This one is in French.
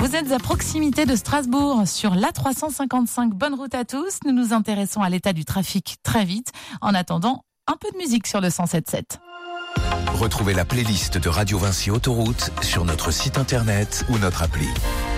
Vous êtes à proximité de Strasbourg, sur l'A355. Bonne route à tous. Nous nous intéressons à l'état du trafic très vite. En attendant, un peu de musique sur le 107.7. Retrouvez la playlist de Radio Vinci Autoroute sur notre site internet ou notre appli.